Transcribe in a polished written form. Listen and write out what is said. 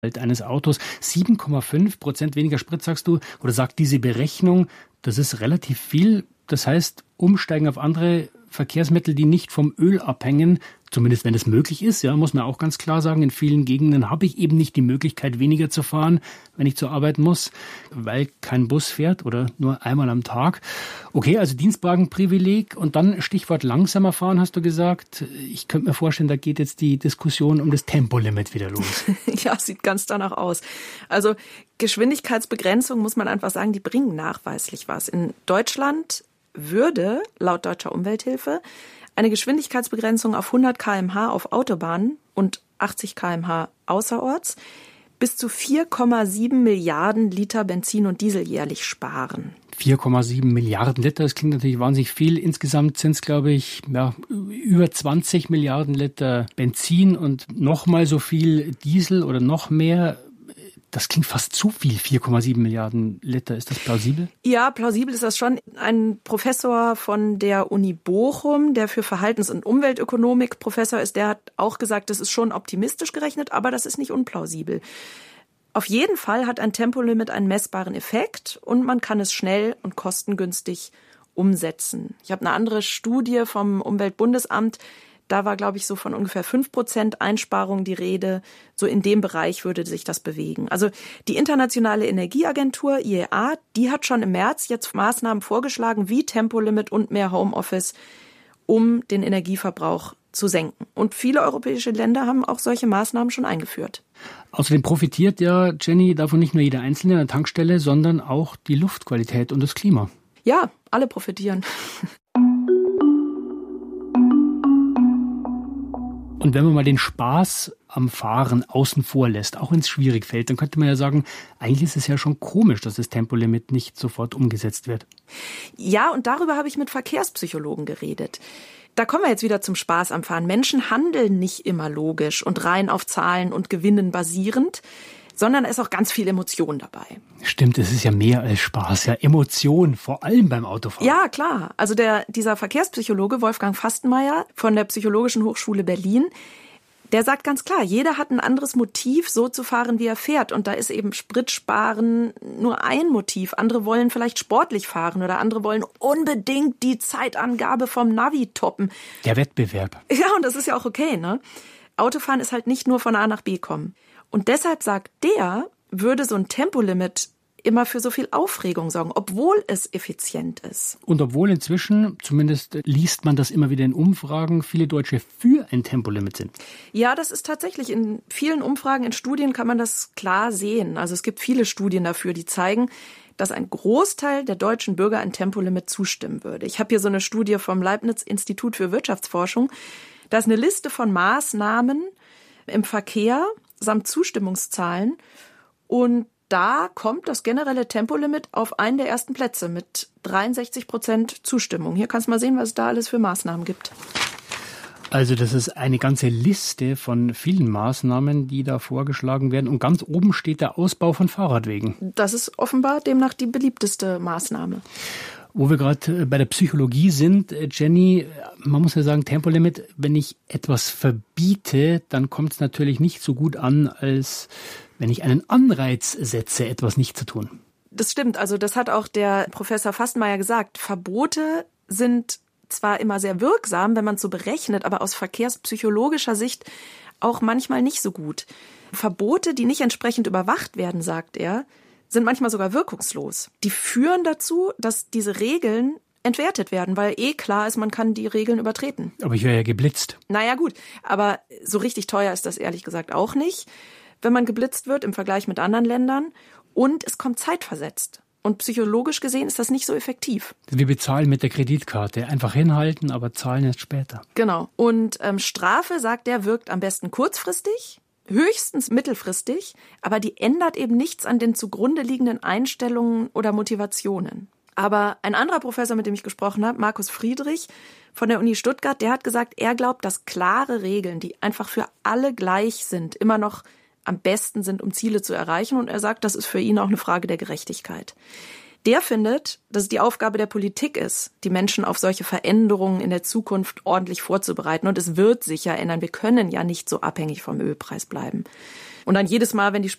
eines Autos. 7,5% weniger Sprit, sagst du, oder sagt diese Berechnung, das ist relativ viel. Das heißt, umsteigen auf andere Verkehrsmittel, die nicht vom Öl abhängen, zumindest wenn es möglich ist, ja, muss man auch ganz klar sagen, in vielen Gegenden habe ich eben nicht die Möglichkeit, weniger zu fahren, wenn ich zur Arbeit muss, weil kein Bus fährt oder nur einmal am Tag. Okay, also Dienstwagenprivileg und dann Stichwort langsamer fahren, hast du gesagt. Ich könnte mir vorstellen, da geht jetzt die Diskussion um das Tempolimit wieder los. Ja, sieht ganz danach aus. Also Geschwindigkeitsbegrenzung, muss man einfach sagen, die bringen nachweislich was. In Deutschland würde, laut Deutscher Umwelthilfe, eine Geschwindigkeitsbegrenzung auf 100 km/h auf Autobahnen und 80 km/h außerorts bis zu 4,7 Milliarden Liter Benzin und Diesel jährlich sparen. 4,7 Milliarden Liter, das klingt natürlich wahnsinnig viel. Insgesamt sind es, glaube ich, über 20 Milliarden Liter Benzin und nochmal so viel Diesel oder noch mehr. Das klingt fast zu viel, 4,7 Milliarden Liter. Ist das plausibel? Ja, plausibel ist das schon. Ein Professor von der Uni Bochum, der für Verhaltens- und Umweltökonomik Professor ist, der hat auch gesagt, das ist schon optimistisch gerechnet, aber das ist nicht unplausibel. Auf jeden Fall hat ein Tempolimit einen messbaren Effekt und man kann es schnell und kostengünstig umsetzen. Ich habe eine andere Studie vom Umweltbundesamt. Da war, glaube ich, so von ungefähr 5% Einsparung die Rede. So in dem Bereich würde sich das bewegen. Also die Internationale Energieagentur, IEA, die hat schon im März jetzt Maßnahmen vorgeschlagen, wie Tempolimit und mehr Homeoffice, um den Energieverbrauch zu senken. Und viele europäische Länder haben auch solche Maßnahmen schon eingeführt. Außerdem profitiert ja, Jenny, davon nicht nur jeder Einzelne an der Tankstelle, sondern auch die Luftqualität und das Klima. Ja, alle profitieren. Und wenn man mal den Spaß am Fahren außen vor lässt, auch wenn es schwierig fällt, dann könnte man ja sagen, eigentlich ist es ja schon komisch, dass das Tempolimit nicht sofort umgesetzt wird. Ja, und darüber habe ich mit Verkehrspsychologen geredet. Da kommen wir jetzt wieder zum Spaß am Fahren. Menschen handeln nicht immer logisch und rein auf Zahlen und Gewinnen basierend, sondern es ist auch ganz viel Emotion dabei. Stimmt, es ist ja mehr als Spaß, ja Emotion, vor allem beim Autofahren. Ja, klar. Also dieser Verkehrspsychologe Wolfgang Fastenmeier von der Psychologischen Hochschule Berlin, der sagt ganz klar, jeder hat ein anderes Motiv, so zu fahren, wie er fährt. Und da ist eben Spritsparen nur ein Motiv. Andere wollen vielleicht sportlich fahren oder andere wollen unbedingt die Zeitangabe vom Navi toppen. Der Wettbewerb. Ja, und das ist ja auch okay, ne? Autofahren ist halt nicht nur von A nach B kommen. Und deshalb sagt der, würde so ein Tempolimit immer für so viel Aufregung sorgen, obwohl es effizient ist. Und obwohl inzwischen, zumindest liest man das immer wieder in Umfragen, viele Deutsche für ein Tempolimit sind. Ja, das ist tatsächlich in vielen Umfragen, in Studien kann man das klar sehen. Also es gibt viele Studien dafür, die zeigen, dass ein Großteil der deutschen Bürger ein Tempolimit zustimmen würde. Ich habe hier so eine Studie vom Leibniz-Institut für Wirtschaftsforschung. Da ist eine Liste von Maßnahmen im Verkehr samt Zustimmungszahlen und da kommt das generelle Tempolimit auf einen der ersten Plätze mit 63% Zustimmung. Hier kannst du mal sehen, was es da alles für Maßnahmen gibt. Also das ist eine ganze Liste von vielen Maßnahmen, die da vorgeschlagen werden. Und ganz oben steht der Ausbau von Fahrradwegen. Das ist offenbar demnach die beliebteste Maßnahme. Wo wir gerade bei der Psychologie sind, Jenny, man muss ja sagen, Tempolimit, wenn ich etwas verbiete, dann kommt es natürlich nicht so gut an, als wenn ich einen Anreiz setze, etwas nicht zu tun. Das stimmt, also das hat auch der Professor Fastenmeier gesagt. Verbote sind zwar immer sehr wirksam, wenn man es so berechnet, aber aus verkehrspsychologischer Sicht auch manchmal nicht so gut. Verbote, die nicht entsprechend überwacht werden, sagt er, sind manchmal sogar wirkungslos. Die führen dazu, dass diese Regeln entwertet werden, weil klar ist, man kann die Regeln übertreten. Aber ich wäre ja geblitzt. Naja gut, aber so richtig teuer ist das ehrlich gesagt auch nicht, wenn man geblitzt wird im Vergleich mit anderen Ländern. Und es kommt zeitversetzt. Und psychologisch gesehen ist das nicht so effektiv. Wir bezahlen mit der Kreditkarte. Einfach hinhalten, aber zahlen erst später. Genau. Und Strafe, sagt er, wirkt am besten kurzfristig, höchstens mittelfristig, aber die ändert eben nichts an den zugrunde liegenden Einstellungen oder Motivationen. Aber ein anderer Professor, mit dem ich gesprochen habe, Markus Friedrich von der Uni Stuttgart, der hat gesagt, er glaubt, dass klare Regeln, die einfach für alle gleich sind, immer noch am besten sind, um Ziele zu erreichen. Und er sagt, das ist für ihn auch eine Frage der Gerechtigkeit. Der findet, dass es die Aufgabe der Politik ist, die Menschen auf solche Veränderungen in der Zukunft ordentlich vorzubereiten. Und es wird sich ja ändern. Wir können ja nicht so abhängig vom Ölpreis bleiben. Und dann jedes Mal, wenn die